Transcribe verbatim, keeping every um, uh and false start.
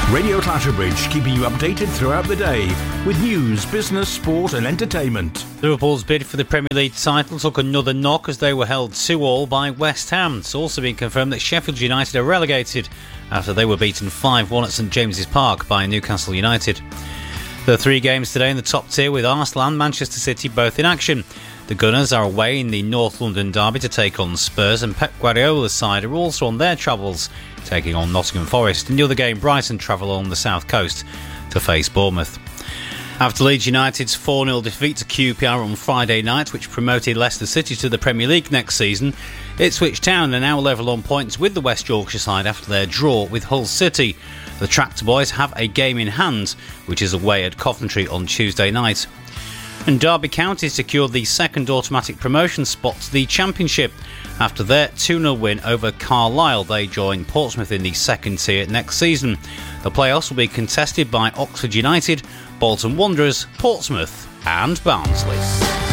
Radio Clatterbridge, keeping you updated throughout the day with news, business, sport and entertainment. Liverpool's bid for the Premier League title took another knock as they were held two all by West Ham. It's also been confirmed that Sheffield United are relegated after they were beaten five one at St James's Park by Newcastle United. There are three games today in the top tier with Arsenal and Manchester City both in action. The Gunners are away in the North London derby to take on Spurs, and Pep Guardiola's side are also on their travels, taking on Nottingham Forest. In the other game, Brighton travel on the south coast to face Bournemouth. After Leeds United's four nil defeat to Q P R on Friday night, which promoted Leicester City to the Premier League next season, Ipswich Town are now level on points with the West Yorkshire side after their draw with Hull City. The Tractor Boys have a game in hand, which is away at Coventry on Tuesday night. And Derby County secured the second automatic promotion spot to the Championship. After their two nil win over Carlisle, they join Portsmouth in the second tier next season. The playoffs will be contested by Oxford United, Bolton Wanderers, Portsmouth and Barnsley.